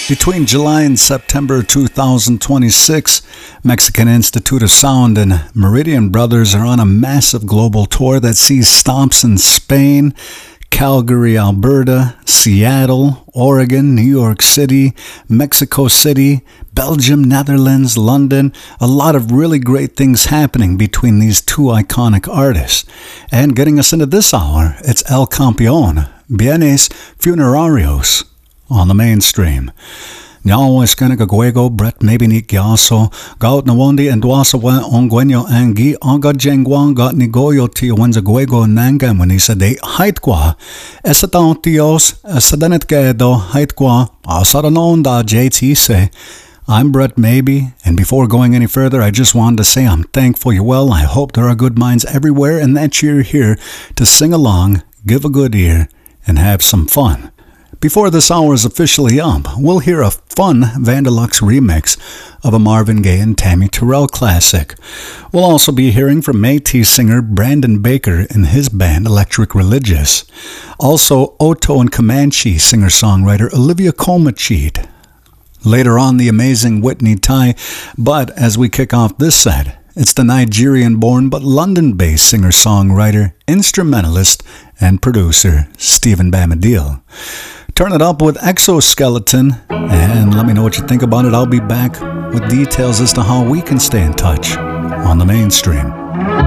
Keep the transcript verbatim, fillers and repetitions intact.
Between July and September two thousand twenty-six, Mexican Institute of Sound and Meridian Brothers are on a massive global tour that sees stops in Spain, Calgary, Alberta, Seattle, Oregon, New York City, Mexico City, Belgium, Netherlands, London. A lot of really great things happening between these two iconic artists. And getting us into this hour, it's El Campeón, Bienes Funerarios, on the mainstream. Nyawa iskana gagwego Brett maybe ni gyaso gaut na wondi and dwasa wa ongwenyo angi onga jengwan got ni goyo ti wenza gwego nanga when he said they height kwa esatan tios sadanet gedo height kwa asaranon da J T say. I'm Brett Maybe, and before going any further, I just wanted to say I'm thankful you're well. I hope there are good minds everywhere and that you're here to sing along, give a good ear, and have some fun. Before this hour is officially up, we'll hear a fun Vandelux remix of a Marvin Gaye and Tammy Terrell classic. We'll also be hearing from Métis singer Brandon Baker and his band Electric Religious. Also, Oto and Comanche singer-songwriter Olivia Colmachid. Later on, the amazing Whitney Tai, but as we kick off this set, it's the Nigerian-born but London-based singer-songwriter, instrumentalist, and producer Stephen Bamadil. Turn it up with Exoskeleton, and let me know what you think about it. I'll be back with details as to how we can stay in touch on the mainstream.